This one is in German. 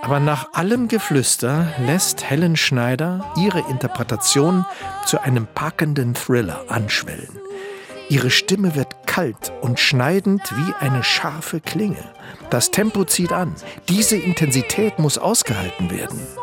Aber nach allem Geflüster lässt Helen Schneider ihre Interpretation zu einem packenden Thriller anschwellen. Ihre Stimme wird kalt und schneidend wie eine scharfe Klinge. Das Tempo zieht an. Diese Intensität muss ausgehalten werden.